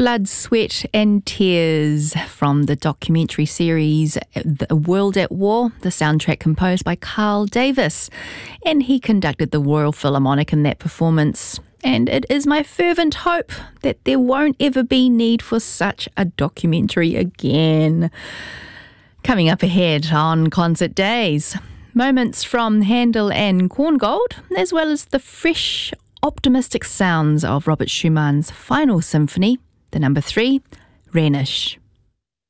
Blood, Sweat and Tears from the documentary series The World at War, the soundtrack composed by Carl Davis. And he conducted the Royal Philharmonic in that performance. And it is my fervent hope that there won't ever be need for such a documentary again. Coming up ahead on Concert Days, moments from Handel and Korngold, as well as the fresh, optimistic sounds of Robert Schumann's final symphony, the number 3, Rhenish.